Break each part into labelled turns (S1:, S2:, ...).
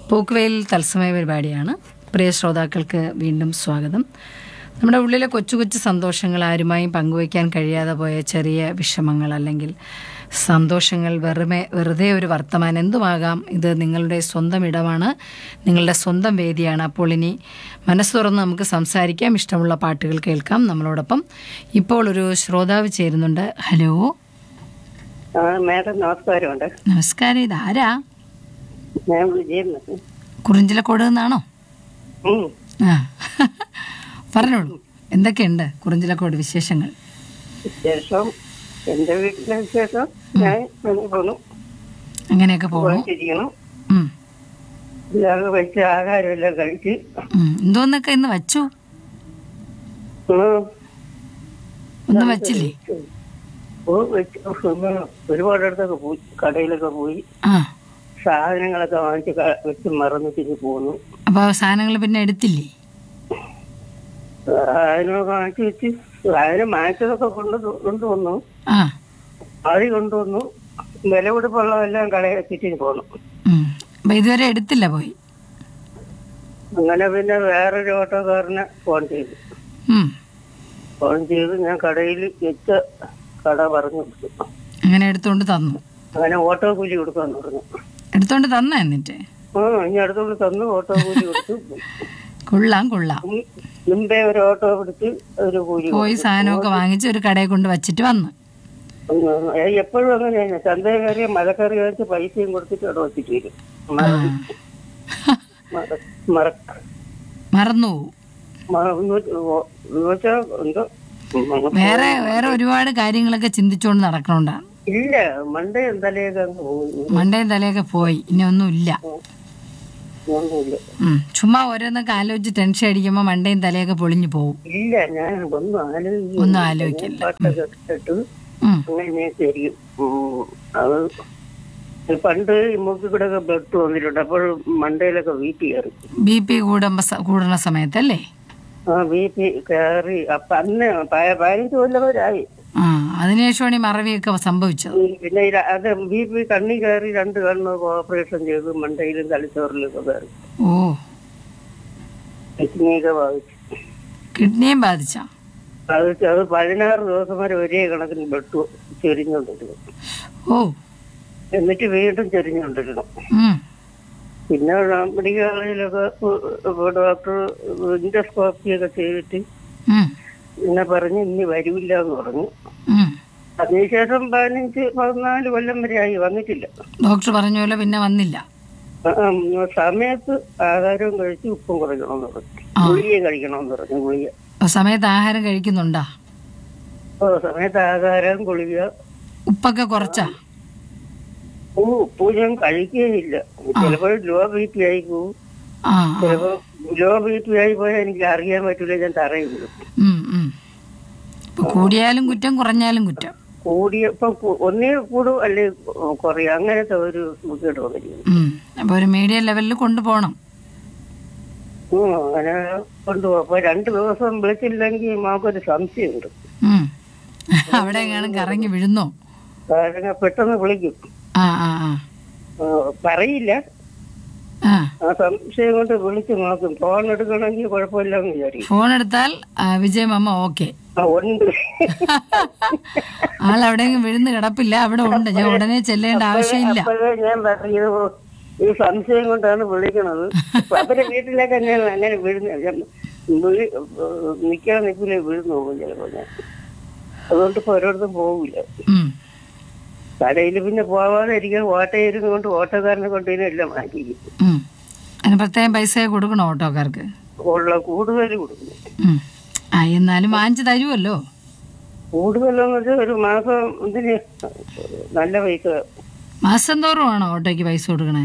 S1: പോക്കുവെയിൽ തത്സമയ പരിപാടിയാണ്. പ്രിയ ശ്രോതാക്കൾക്ക് വീണ്ടും സ്വാഗതം. നമ്മുടെ ഉള്ളിലെ കൊച്ചു കൊച്ചു സന്തോഷങ്ങൾ ആരുമായും പങ്കുവയ്ക്കാൻ കഴിയാതെ പോയ ചെറിയ വിഷമങ്ങൾ അല്ലെങ്കിൽ സന്തോഷങ്ങൾ, വെറുതെ ഒരു വർത്തമാനം എന്തുമാകാം. ഇത് നിങ്ങളുടെ സ്വന്തം ഇടമാണ്, നിങ്ങളുടെ സ്വന്തം വേദിയാണ്. അപ്പോൾ ഇനി മനസ്സ് തുറന്ന് നമുക്ക് സംസാരിക്കാം, ഇഷ്ടമുള്ള പാട്ടുകൾ കേൾക്കാം. നമ്മളോടൊപ്പം ഇപ്പോൾ ഒരു ശ്രോതാവ് ചേരുന്നുണ്ട്. ഹലോ
S2: മാഡം, നമസ്കാരമുണ്ട്.
S1: നമസ്കാരം. ഇതാരാ?
S2: ഞാൻ വിജയൻ.
S1: കുറിഞ്ചിലക്കോട് നിന്നാണോ? ആ, പറഞ്ഞോളൂ, എന്തൊക്കെയുണ്ട് കുറിഞ്ചിലക്കോട് വിശേഷങ്ങൾ?
S2: വിശേഷം എന്റെ വീട്ടിലെ വിശേഷം ഞാൻ പോന്നു.
S1: അങ്ങനെയൊക്കെ പോകുന്നു.
S2: ഇല്ലാതെ വെച്ച ആഹാരമെല്ലാം കഴിച്ച്.
S1: എന്തോന്നൊക്കെ ഇന്ന് വച്ചു? ഒന്നും വച്ചില്ലേ?
S2: ഒരുപാടിടത്തൊക്കെ പോയി, കടയിലൊക്കെ പോയി സാധനങ്ങളൊക്കെ വാങ്ങിച്ച് വെച്ച് മറന്നു തിരിഞ്ഞ് പോന്നു.
S1: അപ്പൊ സാധനങ്ങൾ പിന്നെ എടുത്തില്ലേ?
S2: സാധനമൊക്കെ വാങ്ങിച്ച് വെച്ച് സാധനം വാങ്ങിച്ചതൊക്കെ കൊണ്ടുവന്നു. ആദ്യ കൊണ്ടുവന്നു. വില കൊടുപ്പുള്ളതെല്ലാം കടയിൽ വെച്ചിട്ട് പോന്നു.
S1: അപ്പൊ ഇതുവരെ എടുത്തില്ല പോയി?
S2: അങ്ങനെ പിന്നെ വേറൊരു ഓട്ടോക്കാരനെ ഫോൺ ചെയ്തു. ഞാൻ കടയിൽ വെച്ച കട പറഞ്ഞു കൊടുത്തു.
S1: അങ്ങനെ എടുത്തോണ്ട് തന്നു.
S2: അങ്ങനെ ഓട്ടോ കൂലി കൊടുക്കാന്ന് പറഞ്ഞു.
S1: എടുത്തോണ്ട് തന്ന? എന്നിട്ട്
S2: ഇനി അടുത്തോണ്ട് തന്നു. ഓട്ടോ കൂലി കൊടുത്തു.
S1: കൊള്ളാം.
S2: മുമ്പേ ഒരു ഓട്ടോ പിടിച്ച് ഒരു കൂലി
S1: പോയി സാധനമൊക്കെ വാങ്ങിച്ച് ഒരു കടയിൽ കൊണ്ട് വച്ചിട്ട് വന്നു.
S2: എപ്പോഴും അങ്ങനെയാണ്. ചന്തയിൽ കയറിയ മഴക്കറി കഴിച്ച് പൈസയും കൊടുത്തിട്ട് അവിടെ വച്ചിട്ട് വരും.
S1: മറന്നു. വേറെ ഒരുപാട് കാര്യങ്ങളൊക്കെ ചിന്തിച്ചോണ്ട് നടക്കണോണ്ടാണ്.
S2: ഇല്ല, മണ്ടയും
S1: തലയൊക്കെ പോയി. ഇനി ഒന്നുമില്ല. ചുമ്മാ ഓരോന്നൊക്കെ ആലോചിച്ച് ടെൻഷൻ അടിക്കുമ്പോ മണ്ടയും തലയൊക്കെ പൊളിഞ്ഞു പോകും.
S2: ഇല്ല, ഞാൻ
S1: ഒന്നും ആലോചിക്കില്ല.
S2: അത് പണ്ട് മൂക്കിൽ കൂടെ ഒക്കെ ബ്ലഡ് വന്നിട്ടുണ്ട്. അപ്പോൾ മണ്ടയിലൊക്കെ BP കയറി.
S1: BP കൂടുന്ന സമയത്തല്ലേ?
S2: BP കയറി. അപ്പൊ അന്ന് 15 കൊല്ലവരായി.
S1: അതിനുശേഷമാണ് ഈ മറവിയൊക്കെ സംഭവിച്ചത്.
S2: പിന്നെ അത് BP കണ്ണി കയറി 2 കണ്ണ് ഓപ്പറേഷൻ ചെയ്തു. മണ്ടയിലും തലച്ചോറിലും ഒക്കെ കയറി. കിഡ്നിയൊക്കെ ബാധിച്ചു.
S1: കിഡ്നിയും ബാധിച്ചാ?
S2: അത് 16 ദിവസം വരെ ഒരേ കണക്കിന് ബ്ലഡ് ചൊരിഞ്ഞുകൊണ്ടിരുന്നു. എന്നിട്ട് വീണ്ടും ചൊരിഞ്ഞുകൊണ്ടിരുന്നു. പിന്നെ മെഡിക്കൽ കോളേജിലൊക്കെ ഡോക്ടർ ഇൻഡോസ്കോപ്പിയൊക്കെ ചെയ്തിട്ട് പിന്നെ പറഞ്ഞ് ഇനി വരൂല്ല എന്ന് പറഞ്ഞു. അതിനുശേഷം 15-14 കൊല്ലം വരെ ആയി വന്നിട്ടില്ല.
S1: ഡോക്ടർ പറഞ്ഞ പോലെ പിന്നെ വന്നില്ല.
S2: സമയത്ത് ആഹാരവും കഴിച്ച് ഉപ്പും കുറയ്ക്കണമെന്ന് പറഞ്ഞു. ഗുളിക കഴിക്കണമെന്ന് പറഞ്ഞു. ഗുളിക
S1: സമയത്ത് ആഹാരം കഴിക്കുന്നുണ്ടാ?
S2: സമയത്ത് ആഹാരം, ഗുളിക.
S1: ഉപ്പൊക്കെ കുറച്ചാ?
S2: ഉപ്പ് ഞാൻ കഴിക്കുകയില്ല. ചിലപ്പോൾ ലോ BP ആയി പോകും. ചിലപ്പോ ലോ BP ആയി പോയാൽ എനിക്ക് അറിയാൻ പറ്റൂല. ഞാൻ തറയിൽ വിടും.
S1: കൂടിയാലും കുറ്റം, കുറഞ്ഞാലും കുറ്റം.
S2: കൂടിയപ്പോ ഒന്നേ കൂടും അല്ലെ കുറയും. അങ്ങനത്തെ ഒരു ബുദ്ധിമുട്ട് വന്നിരിക്കുന്നു.
S1: അപ്പൊ ഒരു മീഡിയം ലെവലിൽ കൊണ്ടുപോകണം.
S2: അങ്ങനെ കൊണ്ടുപോകും. അപ്പൊ 2 ദിവസം വിളിച്ചില്ലെങ്കിൽ മാക്കൊരു സംശയമുണ്ട്.
S1: അവിടെ എങ്ങാനും കറങ്ങി വീഴുന്നോ?
S2: പെട്ടെന്ന് വിളിക്കും. പറയില്ല. ആ സംശയം കൊണ്ട് വിളിച്ചു നോക്കും. ഫോൺ എടുക്കണമെങ്കിൽ കുഴപ്പമില്ലെന്ന് വിചാരിക്കും.
S1: ഫോൺ എടുത്താൽ വിജയ് മാമ ഓക്കെ
S2: ഉണ്ട്.
S1: ആളെവിടെയെങ്കിലും വിഴുന്ന് കിടപ്പില്ല, അവിടെ ഉണ്ട്. ഞാൻ ഉടനെ ചെല്ലേണ്ട ആവശ്യമില്ല.
S2: ഞാൻ പറയുന്നത് ഈ സംശയം കൊണ്ടാണ് വിളിക്കണത്. അവരെ വീട്ടിലേക്ക് തന്നെയാണ് അങ്ങനെ വീഴുന്ന. നിൽക്കാൻ നിൽക്കില്ല, വീഴുന്നു പോകും ചിലപ്പോ. ഞാൻ അതുകൊണ്ട് ഇപ്പൊ ഓരോരുത്തും പോകില്ല. കടയിൽ പിന്നെ പോവാതെ ഇരിക്കാൻ ഓട്ടയിരുന്ന് കൊണ്ട് ഓട്ടോക്കാരനെ കൊണ്ട് എല്ലാം മാറ്റിക്കും.
S1: പ്രത്യേകം പൈസ കൊടുക്കണോ ഓട്ടോക്കാർക്ക്?
S2: കൂടുതൽ കൊടുക്കുന്നു.
S1: എന്നാലും വാങ്ങിച്ചു തരുമല്ലോ.
S2: കൂടുതലെന്ന് വെച്ചാൽ ഒരു മാസം ഇതിന് നല്ല പൈസ.
S1: മാസം തോറും ആണോ ഓട്ടോയ്ക്ക് പൈസ കൊടുക്കണേ?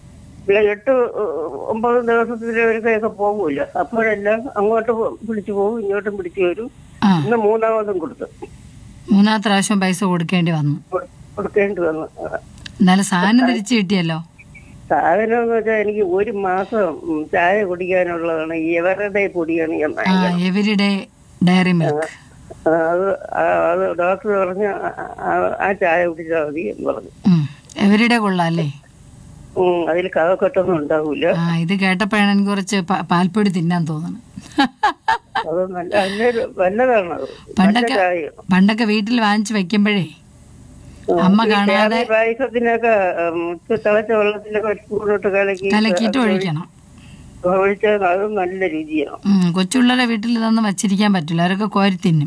S2: 8-9 ദിവസത്തിലൊരിക്കൊക്കെ പോകൂല. അപ്പോഴെല്ലാം അങ്ങോട്ട് പിടിച്ചു പോകും, ഇങ്ങോട്ടും പിടിച്ചു വരും. ഇന്ന് 3ാമതും കൊടുത്തു.
S1: 3ാമത്തെ പ്രാവശ്യം പൈസ കൊടുക്കേണ്ടി വന്നു. എന്നാലും സാധനം തിരിച്ചു കിട്ടിയല്ലോ.
S2: സാധനം എന്ന് വെച്ചാൽ എനിക്ക് ഒരു മാസം ചായ കുടിക്കാനുള്ളതാണ്. എവരുടെ പൊടിയാണ് ഞാൻ.
S1: Everyday diary milk.
S2: അത് ഡോക്ടർ പറഞ്ഞ ആ ചായ കുടിച്ചാൽ മതി എന്ന് പറഞ്ഞു.
S1: എവരിഡേ കൊള്ളാല്ലേ?
S2: അതിൽ കവക്കെട്ടൊന്നും ഉണ്ടാവൂല.
S1: ആ ഇത് കേട്ടപ്പോഴാണ് എനിക്ക് കുറച്ച് പാൽപ്പൊടി തിന്നാൻ തോന്നുന്നു.
S2: അത് നല്ലതാണ്. അത്
S1: പണ്ടൊക്കെ വീട്ടിൽ വാങ്ങിച്ചു വെക്കുമ്പോഴേ അമ്മ കാണാതെ
S2: പായസത്തിനൊക്കെ തിളച്ച വെള്ളത്തിലൊക്കെ ഒരു സ്പൂണിട്ട്
S1: കലക്കിയിട്ട് ഒഴിക്കണം.
S2: ഒഴിച്ചാൽ അത് നല്ല രുചിയാണ്.
S1: കൊച്ചുള്ളവരെ വീട്ടിൽ ഇതൊന്നും വച്ചിരിക്കാൻ പറ്റില്ല, അവരൊക്കെ കോരി തിന്നും.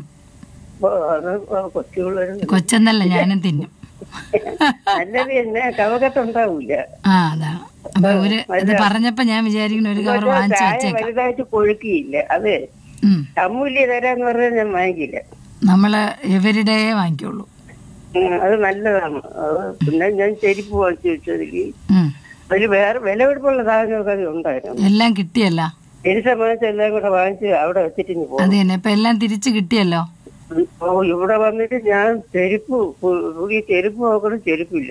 S1: കൊച്ചെന്നല്ല, ഞാനും തിന്നും.
S2: നല്ലത് തന്നെ, കവകത്തുണ്ടാവൂല.
S1: ആ അതാ. അപ്പൊ ഇത് പറഞ്ഞപ്പോ ഞാൻ വിചാരിക്കുന്നു ഒരു കവർ വാങ്ങിച്ചു വെച്ചേക്കാം.
S2: വലുതായിട്ട് കൊഴുക്കിയില്ല. അതെ, അമൂല്യ തരാന്ന് പറഞ്ഞാൽ ഞാൻ വാങ്ങിക്കില്ല.
S1: നമ്മള് എവരിഡേ വാങ്ങിക്കുള്ളൂ.
S2: അത് നല്ലതാണ്. പിന്നെ ഞാൻ ചെരുപ്പ് വാങ്ങിച്ചു വെച്ചതില് അതില് വേറെ വിലപിടിപ്പുള്ള സാധനമൊക്കെ അത് ഉണ്ടായിരുന്നു.
S1: എല്ലാം കിട്ടിയല്ല,
S2: എനിക്ക് സംബന്ധിച്ച് എല്ലാം കൂടെ വാങ്ങിച്ച് അവിടെ വെച്ചിട്ട് പോകും.
S1: അത് തന്നെ, ഇപ്പൊ എല്ലാം തിരിച്ചു കിട്ടിയല്ലോ.
S2: ഇവിടെ വന്നിട്ട് ഞാൻ ചെരുപ്പ് പുതിയ ചെരുപ്പ് നോക്കണം, ചെരുപ്പില്ല.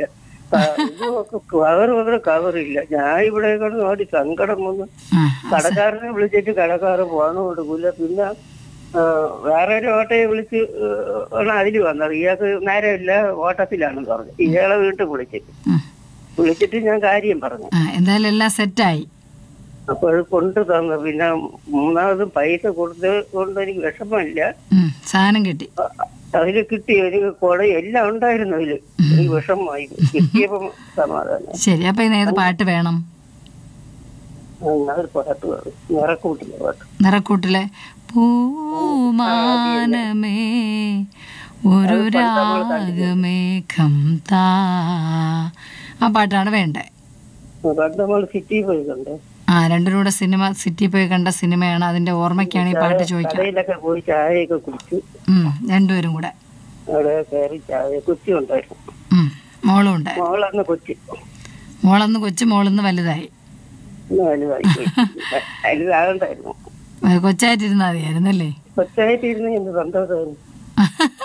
S2: കവറില്ല. ഞാൻ ഇവിടെ കൊണ്ട് നോക്കി സങ്കടം വന്നു. കടക്കാരനെ വിളിച്ചിട്ട് കടക്കാരൻ പോകാൻ കൊടുക്കൂല. പിന്നെ വേറെ ഒരു ഓട്ടയെ വിളിച്ച് അതിൽ വന്നത്. ഇയാൾക്ക് നേരമില്ല, ഓട്ടത്തിലാണെന്ന് പറഞ്ഞു. ഇയാളെ വീട്ടിൽ വിളിച്ചിട്ട് ഞാൻ കാര്യം പറഞ്ഞു.
S1: എന്തായാലും എല്ലാം സെറ്റായി.
S2: അപ്പൊ അത് കൊണ്ടു തന്നു. പിന്നെ മൂന്നാമതും പൈസ കൊണ്ട് എനിക്ക് വിഷമമില്ല,
S1: സാധനം കിട്ടി.
S2: അതില് കിട്ടി. എനിക്ക് കുട എല്ലാം ഉണ്ടായിരുന്നു അതില്. എനിക്ക് വിഷമമായി, കിട്ടിയപ്പോ സമാധാനം.
S1: ശരി, അപ്പൊ ഇന്ന് ഏത് പാട്ട് വേണം?
S2: പാട്ട് പാടും, നിറക്കൂട്ടിലെ പാട്ട്.
S1: നിറക്കൂട്ടിലെ പൂമാനമേ ഒരു രാഗമേഘം താ, ആ പാട്ടാണ് വേണ്ടേ?
S2: നമ്മൾ സിറ്റി പോയി കണ്ടേ.
S1: ആ രണ്ടും കൂടെ സിനിമ, സിറ്റി പോയി കണ്ട സിനിമയാണ്. അതിന്റെ ഓർമ്മയ്ക്കാണ് ഈ പാട്ട് ചോദിക്കുന്നത്.
S2: കടയിലൊക്കെ പോയി ചായയൊക്കെ കുടിച്ചു
S1: രണ്ടുപേരും കൂടെ.
S2: അവിടെ കയറി ചായ കൊച്ചി ഉണ്ടായിരുന്നു.
S1: മോളും ഉണ്ടായി. മോളന്ന് കൊച്ചു, മോളന്ന് വലുതായി.
S2: വലുതാകണ്ടായിരുന്നു.
S1: കൊച്ചായിട്ടിരുന്നാ മതിയായിരുന്നല്ലേ?
S2: കൊച്ചായിട്ടിരുന്ന എന്ത് സന്തോഷമായിരുന്നു.